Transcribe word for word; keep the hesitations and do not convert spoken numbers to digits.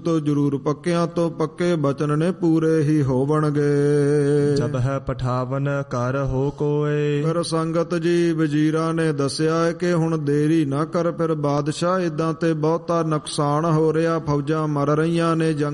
ਤੋ ਜ਼ਰੂਰ ਪੱਕਿਆਂ ਤੋਂ ਪੱਕੇ ਬਚਨ ਨੇ ਪੂਰੇ ਹੀ ਹੋਵਣਗੇ। ਜਬ ਹੈ ਪਠਾਵਨ ਕਰ ਹੋ ਕੋਏ। ਫਿਰ ਸੰਗਤ ਜੀ ਵਜ਼ੀਰਾਂ ਨੇ ਦੱਸਿਆ ਕਿ ਹੁਣ ਦੇਰੀ ਨਾ ਕਰ, ਫਿਰ ਬਾਦਸ਼ਾਹ ਇਦਾਂ ਤੇ ਬਹੁਤਾ ਨੁਕਸਾਨ ਹੋ ਰਿਹਾ, ਫੌਜਾਂ ਮਰ ਰਹੀਆਂ ਨੇ, ਜੰਗ